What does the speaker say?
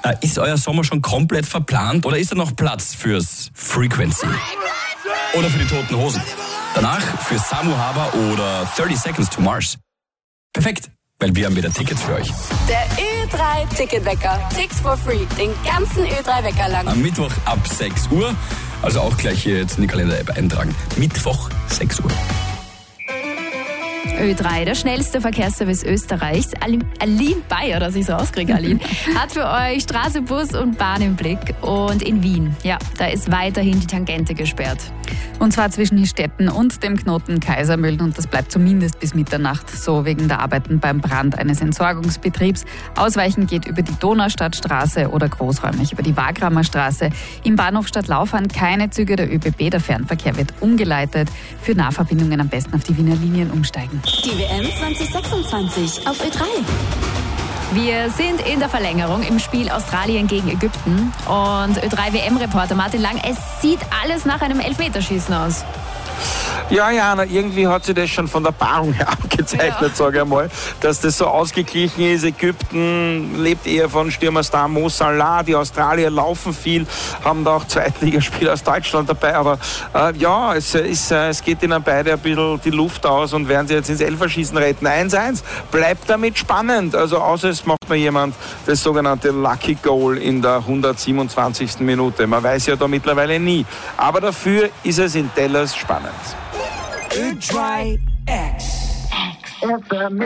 Ist euer Sommer schon komplett verplant oder ist da noch Platz fürs Frequency? Oder für die Toten Hosen? Danach für Samu Haber oder 30 Seconds to Mars? Perfekt, weil wir haben wieder Tickets für euch. Der Ö3-Ticketwecker. Tickets for free. Den ganzen Ö3-Wecker lang. Am Mittwoch ab 6 Uhr. Also auch gleich hier jetzt in die Kalender-App eintragen. Mittwoch 6 Uhr. Ö3, der schnellste Verkehrsservice Österreichs. Aline Bayer, dass ich so auskriege, Aline, hat für euch Straße, Bus und Bahn im Blick. Und in Wien, ja, da ist weiterhin die Tangente gesperrt. Und zwar zwischen Histetten und dem Knoten Kaisermühlen. Und das bleibt zumindest bis Mitternacht, so wegen der Arbeiten beim Brand eines Entsorgungsbetriebs. Ausweichen geht über die Donaustadtstraße oder großräumig über die Wagramer Straße. Im Bahnhof Stadtlau fahren keine Züge der ÖBB. Der Fernverkehr wird umgeleitet. Für Nahverbindungen am besten auf die Wiener Linien umsteigen. Die WM 2026 auf Ö3. Wir sind in der Verlängerung im Spiel Australien gegen Ägypten. Und Ö3-WM-Reporter Martin Lang, es sieht alles nach einem Elfmeterschießen aus. Ja, Jana, irgendwie hat sich das schon von der Paarung her abgezeichnet, sage ich einmal, dass das so ausgeglichen ist. Ägypten lebt eher von Stürmerstar Mo Salah, die Australier laufen viel, haben da auch Zweitligaspieler aus Deutschland dabei, aber es geht ihnen beide ein bisschen die Luft aus und werden sie jetzt ins Elferschießen retten. 1-1, bleibt damit spannend, also außer es macht mir jemand das sogenannte Lucky Goal in der 127. Minute. Man weiß ja da mittlerweile nie, aber dafür ist es in Dallas spannend. Ö3X.